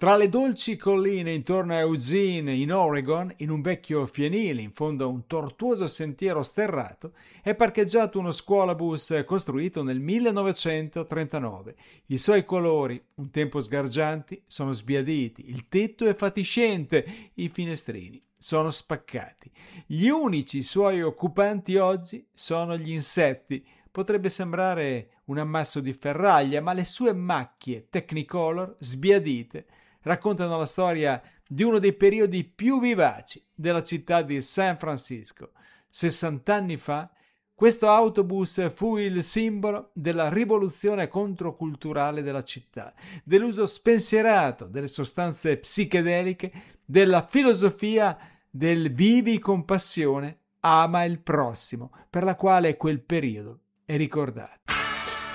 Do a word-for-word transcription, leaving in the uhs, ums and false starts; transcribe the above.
Tra le dolci colline intorno a Eugene, in Oregon, in un vecchio fienile in fondo a un tortuoso sentiero sterrato, è parcheggiato uno scuolabus costruito nel millenovecentotrentanove. I suoi colori, un tempo sgargianti, sono sbiaditi, il tetto è fatiscente, i finestrini sono spaccati. Gli unici suoi occupanti oggi sono gli insetti. Potrebbe sembrare un ammasso di ferraglia, ma le sue macchie Technicolor, sbiadite, raccontano la storia di uno dei periodi più vivaci della città di San Francisco. sessant'anni fa, questo autobus fu il simbolo della rivoluzione controculturale della città, dell'uso spensierato delle sostanze psichedeliche, della filosofia del vivi con passione, ama il prossimo, per la quale quel periodo è ricordato.